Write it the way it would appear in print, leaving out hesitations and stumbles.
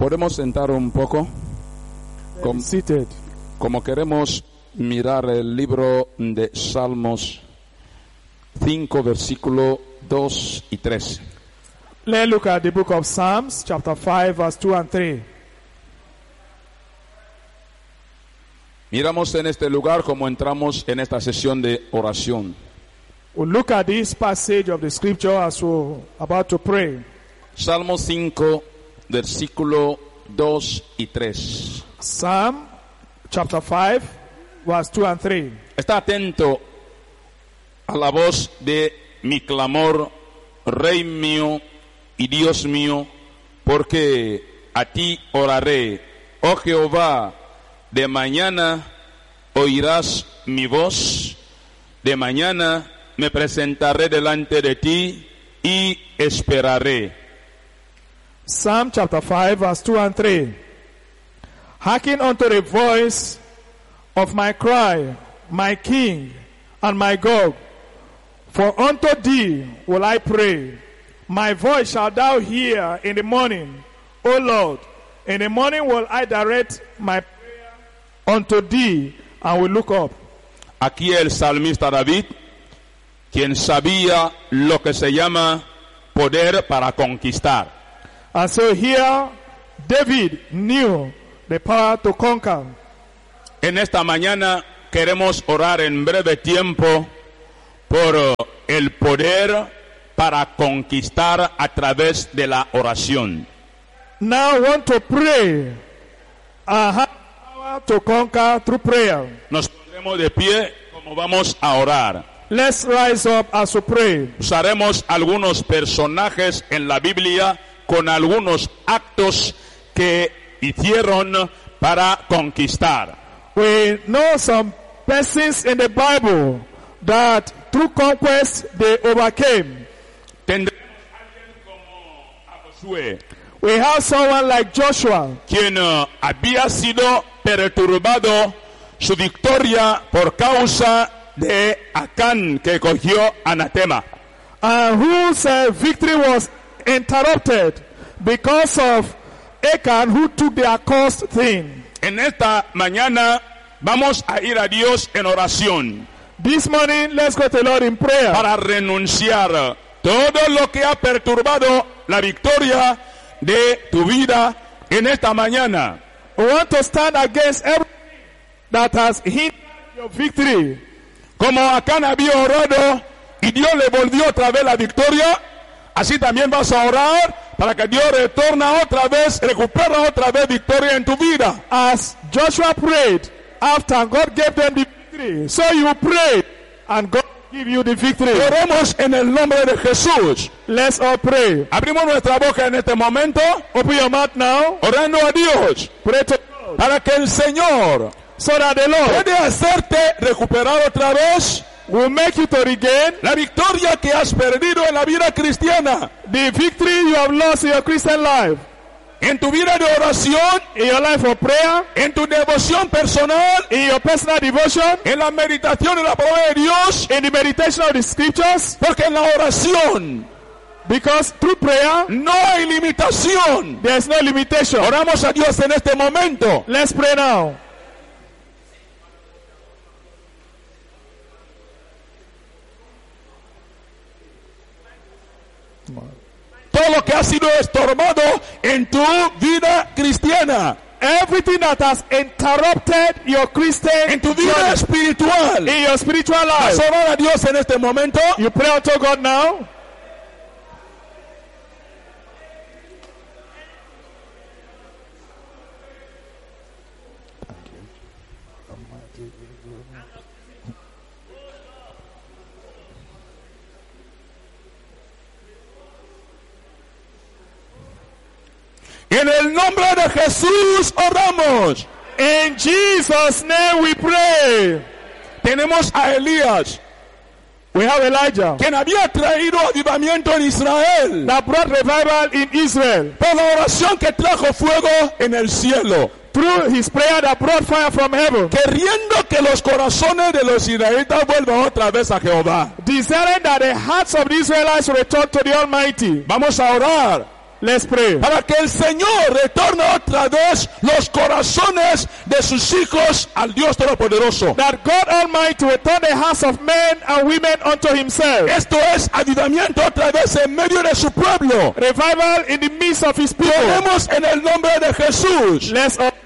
Podemos sentar un poco. Seated. Como queremos mirar el libro de Salmos 5, versículo 2 y 3. Let's look at the book of Psalms, chapter 5, verse 2 and 3. Miramos en este lugar como entramos en esta sesión de oración. We'll look at this passage of the scripture as we're about to pray. Salmo 5, versículo 2 y 3. Psalm, chapter 5, verse 2 and 3. Está atento a la voz de mi clamor, Rey mío y Dios mío, porque a ti oraré, oh Jehová. De mañana oirás mi voz, de mañana me presentaré delante de ti y esperaré. Psalm chapter 5, verse 2 and 3. Hearken unto the voice of my cry, my King and my God. For unto thee will I pray. My voice shalt thou hear in the morning, O Lord. In the morning will I direct my prayer unto thee, and will look up. Aquí el salmista David, quien sabía lo que se llama poder para conquistar. And so here, David knew the power to conquer. En esta mañana queremos orar en breve tiempo por el poder para conquistar a través de la oración. Now I want to pray and have power to conquer through prayer. Nos pondremos de pie como vamos a orar. Let's rise up as we pray. Usaremos algunos personajes en la Biblia con algunos actos que hicieron para conquistar. We know some persons in the Bible that through conquest they overcame. Tendremos a alguien como a Josué, We have someone like Joshua, quien había sido perturbado su victoria por causa de Acán, que cogió anatema. and whose victory was interrupted because of Achan, who took the accursed thing. En esta mañana vamos a ir a Dios en oración This morning, let's go to the Lord in prayer para renunciar todo lo que ha perturbado la victoria de tu vida en esta mañana. We want to stand against everything that has hindered your victory. Como Acán había orado y Dios le volvió otra vez la victoria, así también vas a orar para que Dios retorna otra vez, recupera otra vez victoria en tu vida. As Joshua prayed after God gave them the victory, so you pray and God give you the victory. Oremos en el nombre de Jesús. Let's all pray. Abrimos nuestra boca en este momento, Open your mouth now. orando a Dios, Pray to God para que el Señor so that the Lord puede hacerte recuperar otra vez will make you to regain la victoria que has perdido en la vida cristiana, the victory you have lost in your Christian life, en tu vida de oración, in your life of prayer, en tu devoción personal, in your personal devotion, en la meditación en la palabra de Dios, in the meditation of the scriptures, porque en la oración because through prayer no hay limitación. there is no limitation. Oramos a Dios en este momento. Let's pray now. Todo lo que ha sido estorbado en tu vida cristiana, Everything that has interrupted your Christian en tu vida journey, espiritual, in your spiritual vas life, a orar a Dios en este momento. you pray unto God now. En el nombre de Jesús oramos. In Jesus' name we pray. Tenemos a Elías, We have Elijah quien había traído avivamiento en Israel that brought revival in Israel por la oración que trajo fuego en el cielo, through his prayer that brought fire from heaven, queriendo que los corazones de los israelitas vuelvan otra vez a Jehová. desiring that the hearts of the Israelites return to the Almighty. Vamos a orar Let's pray. Para que el Señor retorne otra vez los corazones de sus hijos al Dios Todopoderoso. That God Almighty will turn the hearts of men and women unto himself. Esto es avivamiento otra vez en medio de su pueblo. Revival in the midst of his people. Oremos en el nombre de Jesús. Let's